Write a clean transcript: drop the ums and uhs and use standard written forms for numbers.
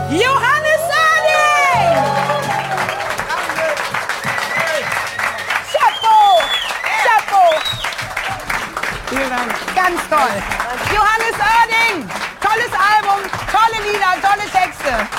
Johannes Oerding! Chapeau! Chapeau! Vielen Dank. Ganz toll. Johannes Oerding! Tolles Album, tolle Lieder, tolle Texte.